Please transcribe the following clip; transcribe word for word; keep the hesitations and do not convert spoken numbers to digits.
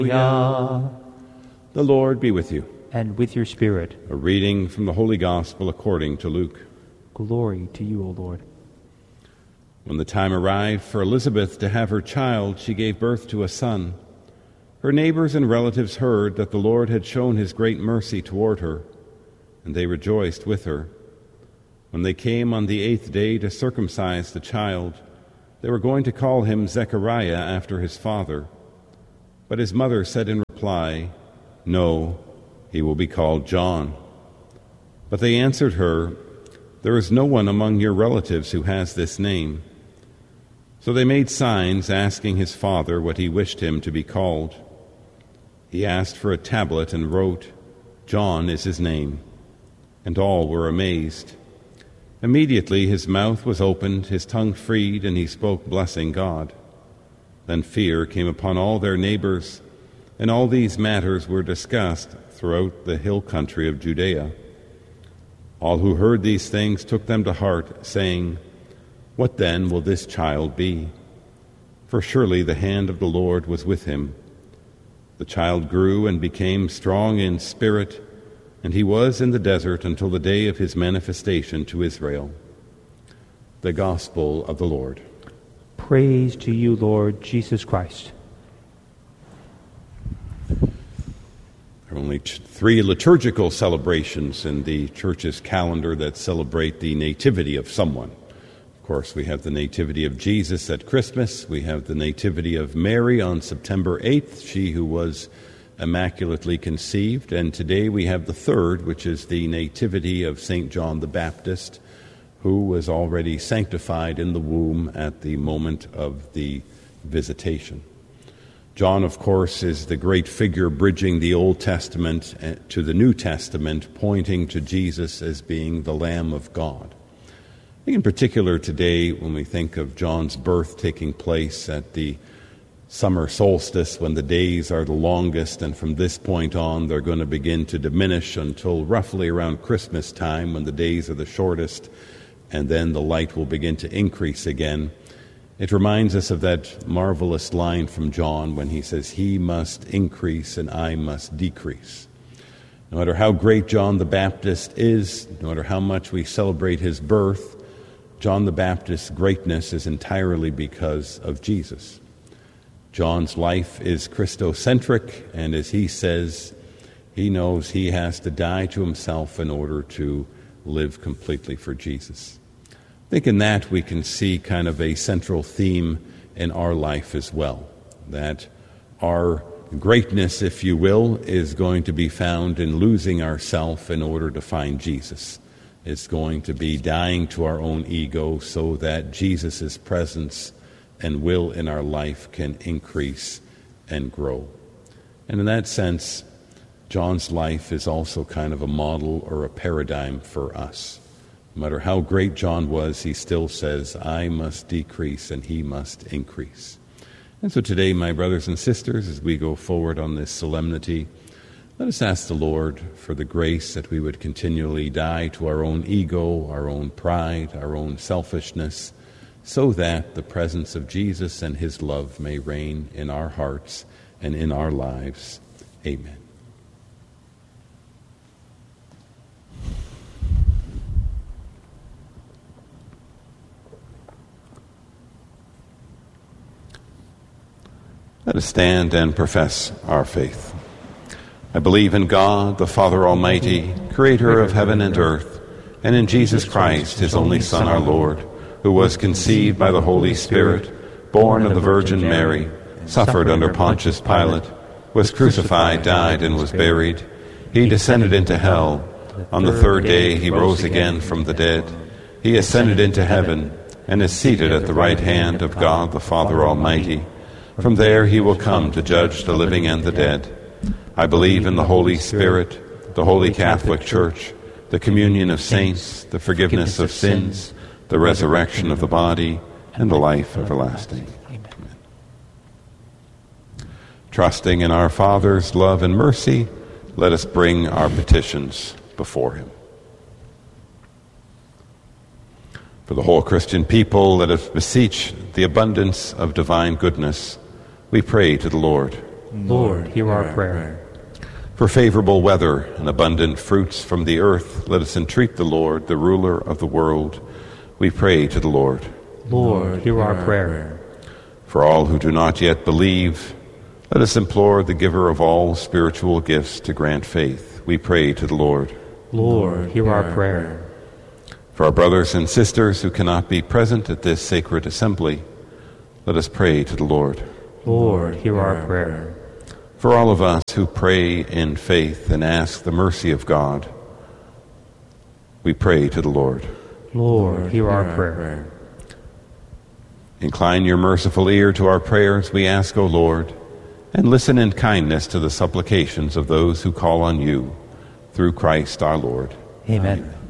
Hallelujah. The Lord be with you. And with your spirit. A reading from the Holy Gospel according to Luke. Glory to you, O Lord. When the time arrived for Elizabeth to have her child, she gave birth to a son. Her neighbors and relatives heard that the Lord had shown his great mercy toward her, and they rejoiced with her. When they came on the eighth day to circumcise the child, they were going to call him Zechariah after his father. But his mother said in reply, "No, he will be called John." But they answered her, "There is no one among your relatives who has this name." So they made signs asking his father what he wished him to be called. He asked for a tablet and wrote, "John is his name." And all were amazed. Immediately his mouth was opened, his tongue freed, and he spoke, blessing God. Then fear came upon all their neighbors, and all these matters were discussed throughout the hill country of Judea. All who heard these things took them to heart, saying, "What then will this child be?" For surely the hand of the Lord was with him. The child grew and became strong in spirit, and he was in the desert until the day of his manifestation to Israel. The Gospel of the Lord. Praise to you, Lord Jesus Christ. There are only three liturgical celebrations in the Church's calendar that celebrate the nativity of someone. Of course, we have the nativity of Jesus at Christmas. We have the nativity of Mary on September eighth, she who was immaculately conceived. And today we have the third, which is the nativity of Saint John the Baptist, who was already sanctified in the womb at the moment of the visitation. John, of course, is the great figure bridging the Old Testament to the New Testament, pointing to Jesus as being the Lamb of God. I think in particular today, when we think of John's birth taking place at the summer solstice, when the days are the longest, and from this point on they're going to begin to diminish until roughly around Christmas time, when the days are the shortest, and then the light will begin to increase again. It reminds us of that marvelous line from John when he says, "He must increase and I must decrease." No matter how great John the Baptist is, no matter how much we celebrate his birth, John the Baptist's greatness is entirely because of Jesus. John's life is Christocentric, and as he says, he knows he has to die to himself in order to live completely for Jesus. I think in that we can see kind of a central theme in our life as well, that our greatness, if you will, is going to be found in losing ourselves in order to find Jesus. It's going to be dying to our own ego so that Jesus' presence and will in our life can increase and grow. And in that sense, John's life is also kind of a model or a paradigm for us. No matter how great John was, he still says, "I must decrease and he must increase." And so today, my brothers and sisters, as we go forward on this solemnity, let us ask the Lord for the grace that we would continually die to our own ego, our own pride, our own selfishness, so that the presence of Jesus and his love may reign in our hearts and in our lives. Amen. Let us stand and profess our faith. I believe in God, the Father Almighty, creator of heaven and earth, and in Jesus Christ, his only Son, our Lord, who was conceived by the Holy Spirit, born of the Virgin Mary, suffered under Pontius Pilate, was crucified, died, and was buried. He descended into hell. On the third day he rose again from the dead. He ascended into heaven and is seated at the right hand of God the Father Almighty. From there he will come to judge the living and the dead. I believe in the Holy Spirit, the Holy Catholic Church, the communion of saints, the forgiveness of sins, the resurrection of the body, and the life everlasting. Amen. Trusting in our Father's love and mercy, let us bring our petitions before him. For the whole Christian people, let us beseech the abundance of divine goodness. We pray to the Lord. Lord, hear our prayer. For favorable weather and abundant fruits from the earth, let us entreat the Lord, the ruler of the world. We pray to the Lord. Lord, hear our prayer. For all who do not yet believe, let us implore the giver of all spiritual gifts to grant faith. We pray to the Lord. Lord, hear our prayer. For our brothers and sisters who cannot be present at this sacred assembly, let us pray to the Lord. Lord, hear our prayer. For all of us who pray in faith and ask the mercy of God, we pray to the Lord. Lord, hear our prayer. Incline your merciful ear to our prayers, we ask, O Lord, and listen in kindness to the supplications of those who call on you, through Christ our Lord. Amen.